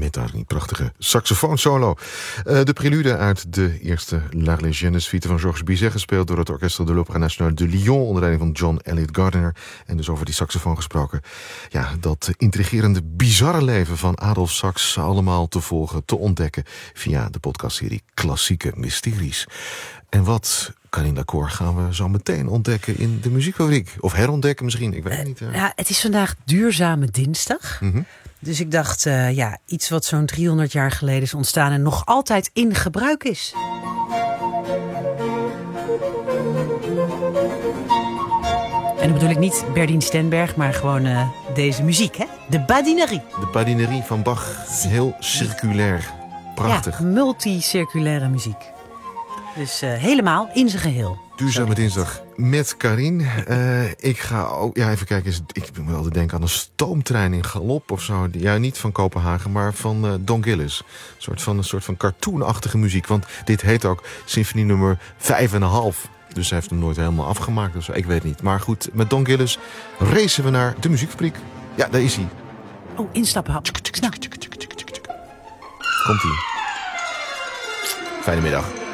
Guettari, prachtige saxofoonsolo. De prelude uit de eerste La Légende suite van Georges Bizet, gespeeld door het Orchestre de l'Opéra National de Lyon onder leiding van John Elliott Gardiner. En dus over die saxofoon gesproken. Ja, dat intrigerende, bizarre leven van Adolphe Sax allemaal te volgen, te ontdekken via de podcastserie Klassieke Mysteries. En wat, Carine Dacour, gaan we zo meteen ontdekken in de muziekfabriek? Of herontdekken misschien, ik weet het niet. Ja, het is vandaag Duurzame Dinsdag. Mm-hmm. Dus ik dacht, iets wat zo'n 300 jaar geleden is ontstaan en nog altijd in gebruik is. En dan bedoel ik niet Berdien Stenberg, maar gewoon deze muziek, hè? De badinerie. De badinerie van Bach, heel circulair. Prachtig. Ja, multicirculaire muziek. Dus helemaal in zijn geheel. Duurzame Dinsdag met Carine. Ik ga ook, even kijken. Ik moet altijd denken aan een stoomtrein in galop of zo. Ja, niet van Kopenhagen, maar van Don Gillis. Een soort van cartoonachtige muziek. Want dit heet ook symfonie nummer 5,5. Dus hij heeft hem nooit helemaal afgemaakt of zo. Ik weet niet. Maar goed, met Don Gillis racen we naar de muziekfabriek. Ja, daar is hij. Oh, instappen. Komt-ie. Fijne middag.